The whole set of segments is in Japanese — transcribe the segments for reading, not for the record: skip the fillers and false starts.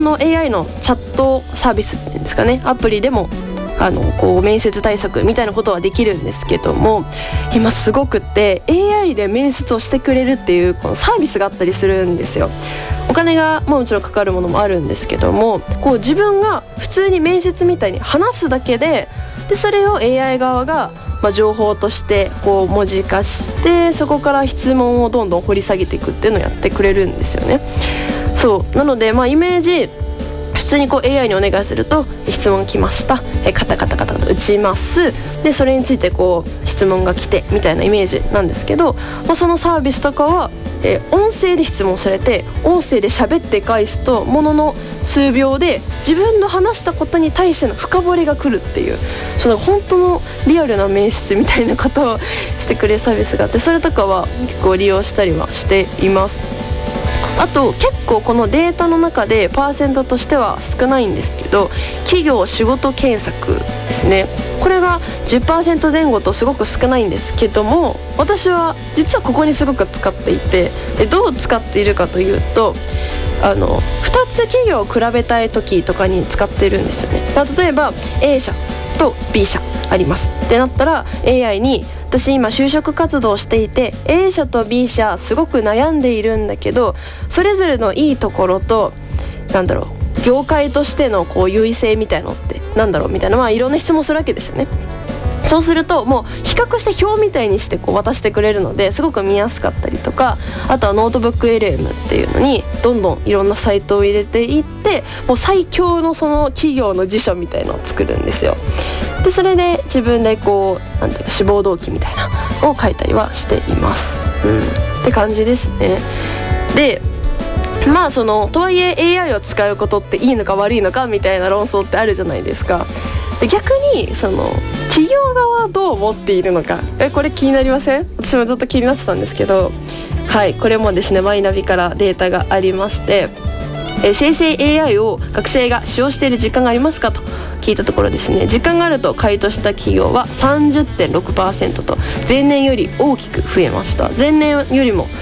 の AI のチャットサービスっていうんですかね、アプリでもこう面接対策みたいなことはできるんですけども、今すごくって AI で面接をしてくれるっていうこのサービスがあったりするんですよ。お金がもちろんかかるものもあるんですけども、こう自分が普通に面接みたいに話すだけで、それを AI 側が情報としてこう文字化して、そこから質問をどんどん掘り下げていくっていうのをやってくれるんですよね。そうなのでイメージ普通にこう AI にお願いすると、質問来ました、カタカタカタと打ちます。でそれについてこう質問が来てみたいなイメージなんですけど、そのサービスとかは、音声で質問されて、音声で喋って返すとものの数秒で自分の話したことに対しての深掘りが来るっていう、その本当のリアルな面接みたいなことをしてくれるサービスがあって、それとかは結構利用したりはしています。あと結構このデータの中でパーセントとしては少ないんですけど、企業仕事検索ですね、これが 10% 前後とすごく少ないんですけども、私は実はここにすごく使っていて、どう使っているかというと、2つ企業を比べたい時とかに使っているんですよね。例えば A 社と B 社ありますってなったら、 AI に私今就職活動していて A 社と B 社すごく悩んでいるんだけど、それぞれのいいところと業界としてのこう優位性みたいのってなんだろうみたいな、いろんな質問するわけですよね。そうするともう比較して表みたいにしてこう渡してくれるので、すごく見やすかったりとか、あとはノートブック LM っていうのにどんどんいろんなサイトを入れていって、もう最強のその企業の辞書みたいのを作るんですよ。でそれで自分でこう志望動機みたいなのを書いたりはしています、って感じですね。でとはいえ AI を使うことっていいのか悪いのかみたいな論争ってあるじゃないですか。で逆に企業側はどう思っているのか、これ気になりません？私もずっと気になってたんですけど、これもですねマイナビからデータがありまして、生成 AI を学生が使用している実感がありますかと聞いたところですね、実感があると回答した企業は 30.6% と前年より大きく増えました。前年よりも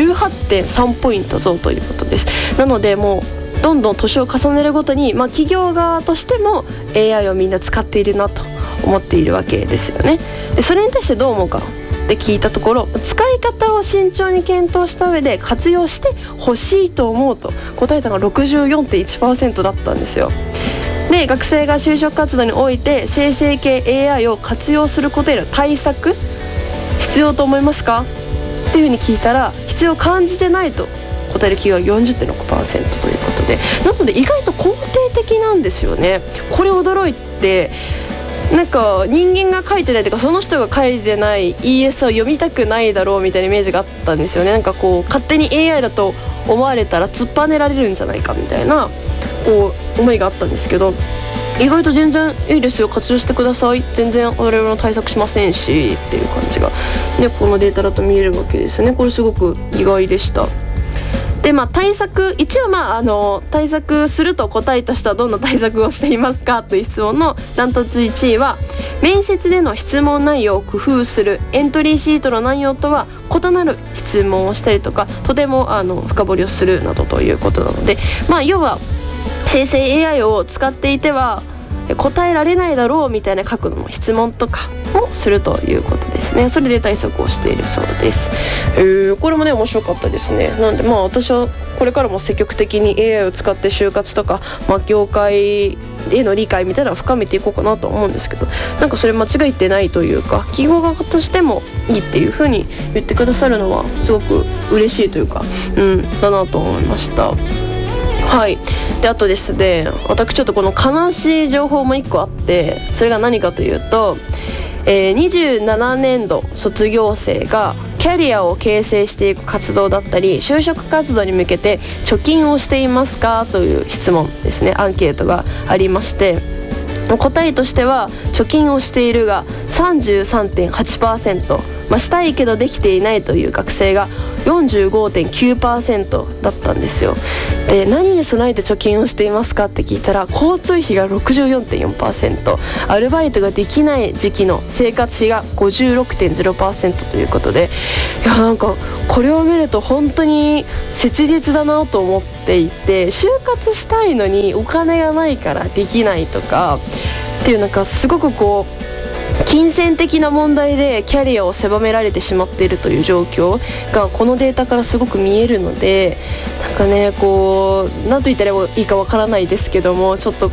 18.3 ポイント増ということです。なのでもうどんどん年を重ねるごとに、企業側としても AI をみんな使っているなと思っているわけですよね。でそれに対してどう思うかって聞いたところ、使い方を慎重に検討した上で活用してほしいと思うと答えたのが 64.1% だったんですよ。で学生が就職活動において生成系 AI を活用することへの対策必要と思いますかっていうふうに聞いたら、必要を感じてないと答える企業は 40.6% ということで、なので意外と肯定的なんですよね。これ驚いて、人間が書いてないというか、その人が書いてない ES を読みたくないだろうみたいなイメージがあったんですよね。勝手に AI だと思われたら突っぱねられるんじゃないかみたいな思いがあったんですけど、意外と全然いいですよ、活用してください、全然我々の対策しませんしっていう感じが、このデータだと見えるわけですね。これすごく意外でした。で対策、一応対策すると答えた人はどんな対策をしていますかという質問のダントツ1位は、面接での質問内容を工夫する、エントリーシートの内容とは異なる質問をしたりとか、とても深掘りをするなどということなので、要は生成 AI を使っていては答えられないだろうみたいな角度の質問とかをするということですね。それで対策をしているそうです。これもね面白かったですね。なので私はこれからも積極的に AI を使って就活とか、業界への理解みたいなのを深めていこうかなと思うんですけど、それ間違いってないというか、企業側としてもいいっていう風に言ってくださるのはすごく嬉しいというか、だなと思いました。であとですね、私ちょっとこの悲しい情報も1個あって、それが何かというと、27年度卒業生がキャリアを形成していく活動だったり就職活動に向けて貯金をしていますかという質問ですね、アンケートがありまして、答えとしては貯金をしているが 33.8%、 したいけどできていないという学生が 45.9% だったんですよ。で、何に備えて貯金をしていますかって聞いたら、交通費が 64.4%、 アルバイトができない時期の生活費が 56.0% ということで、いや、なんかこれを見ると本当に切実だなと思っていて、就活したいのにお金がないからできないとかっていう、なんかすごくこう金銭的な問題でキャリアを狭められてしまっているという状況がこのデータからすごく見えるので、なんかね、こう何と言ったらいいかわからないですけども、ちょっと